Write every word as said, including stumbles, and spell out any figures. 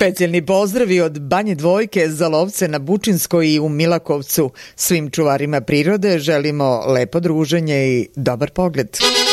Specijalni pozdravi od Banje Dvojke za lovce na Bučinskoj i u Milakovcu. Svim čuvarima prirode želimo lepo druženje i dobar pogled.